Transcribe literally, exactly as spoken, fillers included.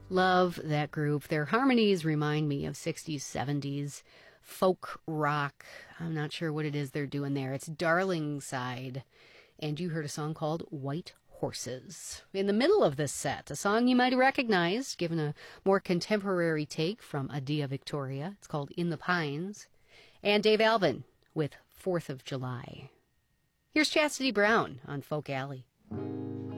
Love that group. Their harmonies remind me of sixties, seventies folk rock. I'm not sure what it is they're doing there. It's Darlingside. And you heard a song called White Horses. In the middle of this set, a song you might recognize, given a more contemporary take from Adia Victoria. It's called In the Pines. And Dave Alvin with fourth of July. Here's Chastity Brown on Folk Alley.